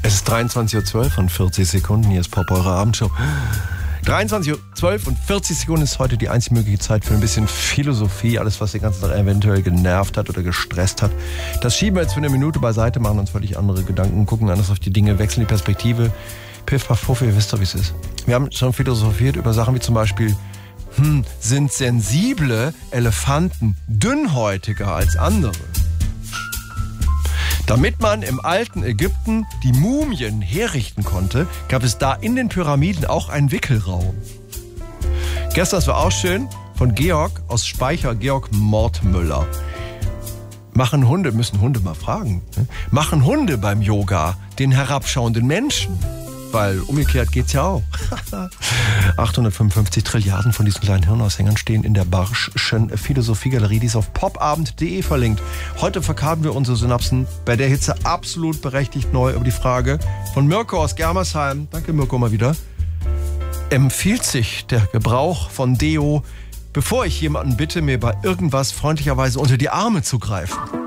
Es ist 23.12 Uhr und 40 Sekunden. Hier ist Pop, eure Abendshow. 23.12 Uhr und 40 Sekunden ist heute die einzige mögliche Zeit für ein bisschen Philosophie. Alles, was den ganzen Tag eventuell genervt hat oder gestresst hat. Das schieben wir jetzt für eine Minute beiseite, machen uns völlig andere Gedanken, gucken anders auf die Dinge, wechseln die Perspektive. Piff, paff, puff, ihr wisst doch, wie es ist. Wir haben schon philosophiert über Sachen wie zum Beispiel, sind sensible Elefanten dünnhäutiger als andere? Damit man im alten Ägypten die Mumien herrichten konnte, gab es da in den Pyramiden auch einen Wickelraum. Gestern, das war auch schön, von Georg aus Speicher, Georg Mordmüller. Müssen Hunde mal fragen, ne? Machen Hunde beim Yoga den herabschauenden Menschen? Weil umgekehrt geht's ja auch. 855 Trilliarden von diesen kleinen Hirnaushängern stehen in der Barschschen Philosophiegalerie, die ist auf popabend.de verlinkt. Heute verkarten wir unsere Synapsen bei der Hitze absolut berechtigt neu über die Frage von Mirko aus Germersheim. Danke Mirko mal wieder. Empfiehlt sich der Gebrauch von Deo, bevor ich jemanden bitte, mir bei irgendwas freundlicherweise unter die Arme zu greifen?